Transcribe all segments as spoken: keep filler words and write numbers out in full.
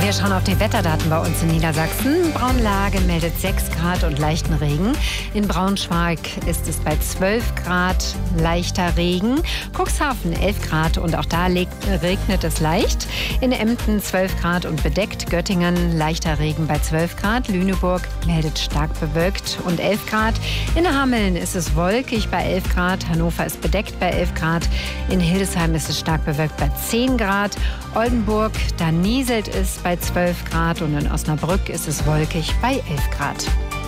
Wir schauen auf die Wetterdaten bei uns in Niedersachsen. Braunlage meldet sechs Grad und leichten Regen. In Braunschweig ist es bei zwölf Grad leichter Regen. Cuxhaven elf Grad und auch da regnet es leicht. In Emden zwölf Grad und bedeckt. Göttingen leichter Regen bei zwölf Grad. Lüneburg meldet stark bewölkt und elf Grad. In Hameln ist es wolkig bei elf Grad. Hannover ist bedeckt bei elf Grad. In Hildesheim ist es stark bewölkt bei zehn Grad. Oldenburg, da nieselt es bei zwölf Grad und in Osnabrück ist es wolkig bei elf Grad.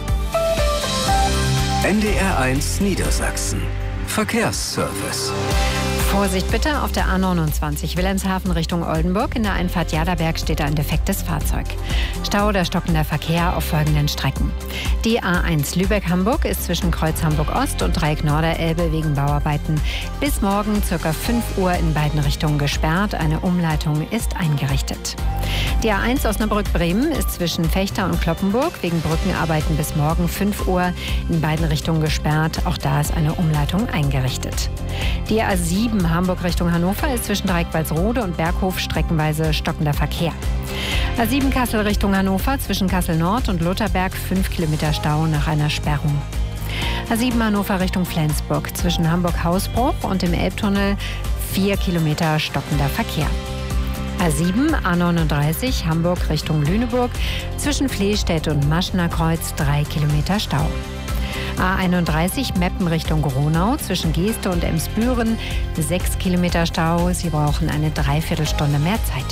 N D R eins Niedersachsen. Verkehrsservice. Vorsicht bitte auf der A neunundzwanzig Wilhelmshaven Richtung Oldenburg. In der Einfahrt Jaderberg steht ein defektes Fahrzeug. Stau oder stockender Verkehr auf folgenden Strecken. Die A eins Lübeck-Hamburg ist zwischen Kreuz Hamburg-Ost und Dreieck Norderelbe wegen Bauarbeiten bis morgen ca. fünf Uhr in beiden Richtungen gesperrt. Eine Umleitung ist eingerichtet. Die A eins Osnabrück-Bremen ist zwischen Fechter und Cloppenburg wegen Brückenarbeiten bis morgen fünf Uhr in beiden Richtungen gesperrt. Auch da ist eine Umleitung eingerichtet. Die A sieben Hamburg Richtung Hannover ist zwischen Dreieck-Walsrode und Berghof streckenweise stockender Verkehr. A sieben Kassel Richtung Hannover zwischen Kassel Nord und Lutherberg fünf Kilometer Stau nach einer Sperrung. A sieben Hannover Richtung Flensburg zwischen Hamburg-Hausbruch und dem Elbtunnel vier Kilometer stockender Verkehr. A sieben A neununddreißig Hamburg Richtung Lüneburg zwischen Flehstedt und Maschner Kreuz drei Kilometer Stau. A einunddreißig Meppen Richtung Gronau zwischen Geeste und Emsbüren sechs Kilometer Stau. Sie brauchen eine Dreiviertelstunde mehr Zeit.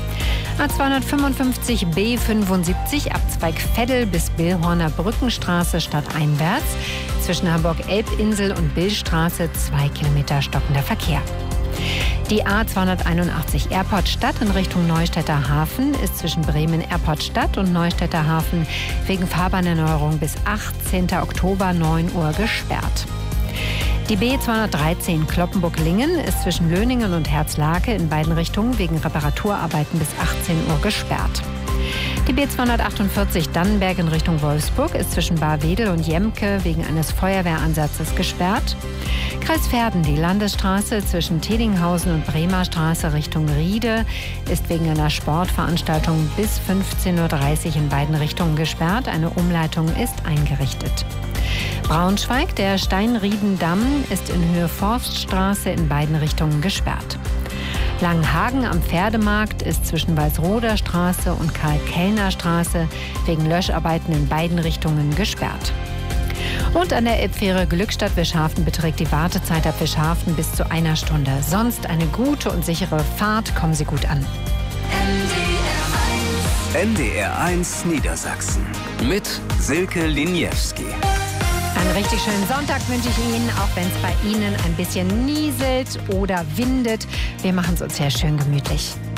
A zweihundertfünfundfünfzig B fünfundsiebzig Abzweig Veddel bis Billhorner Brückenstraße stadteinwärts zwischen Hamburg-Elbinsel und Billstraße zwei Kilometer stockender Verkehr. Die A zweihunderteinundachtzig Airport Stadt in Richtung Neustädter Hafen ist zwischen Bremen Airport Stadt und Neustädter Hafen wegen Fahrbahnerneuerung bis achtzehnten Oktober neun Uhr gesperrt. Die B zweihundertdreizehn Cloppenburg-Lingen ist zwischen Löningen und Herzlake in beiden Richtungen wegen Reparaturarbeiten bis achtzehn Uhr gesperrt. Die B zweihundertachtundvierzig Dannenberg in Richtung Wolfsburg ist zwischen Barwedel und Jemke wegen eines Feuerwehransatzes gesperrt. Kreis Verden, die Landesstraße zwischen Tedinghausen und Bremer Straße Richtung Riede ist wegen einer Sportveranstaltung bis fünfzehn Uhr dreißig in beiden Richtungen gesperrt. Eine Umleitung ist eingerichtet. Braunschweig, der Steinriedendamm ist in Höhe Forststraße in beiden Richtungen gesperrt. Langenhagen am Pferdemarkt ist zwischen Walsroder Straße und Karl-Kellner-Straße wegen Löscharbeiten in beiden Richtungen gesperrt. Und an der Elbfähre Glückstadt-Wischhafen beträgt die Wartezeit ab Wischhafen bis zu einer Stunde. Sonst eine gute und sichere Fahrt. Kommen Sie gut an. N D R eins Niedersachsen mit Silke Liniewski. Einen richtig schönen Sonntag wünsche ich Ihnen, auch wenn es bei Ihnen ein bisschen nieselt oder windet. Wir machen es uns ja schön gemütlich.